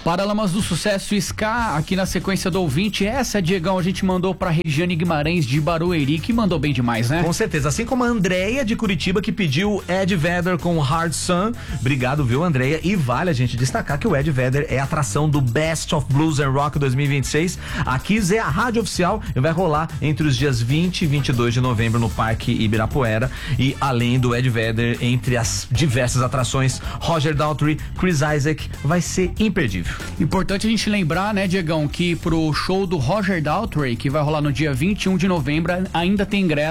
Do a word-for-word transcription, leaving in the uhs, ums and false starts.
Paralamas do Sucesso Ska, aqui na sequência do ouvinte. Essa, Diegão, a gente mandou pra Regiane Guimarães de Barueri, que mandou bem demais, né? Com certeza, assim como a Andréia de Curitiba, que pediu Ed Vedder com Hard Sun. Obrigado, viu, Andréia? E vale a gente destacar que o Ed Vedder é a atração do Best of Blues and Rock dois mil e vinte e seis. A Kiss é a rádio oficial e vai rolar entre os dias vinte e vinte e dois de novembro no Parque Ibirapuera. E além do Ed Vedder, entre as diversas atrações, Roger Daltrey, Chris Isaak, vai ser imperdível. Importante a gente lembrar, né, Diegão, que pro show do Roger Daltrey, que vai rolar no dia vinte e um de novembro, ainda tem ingresso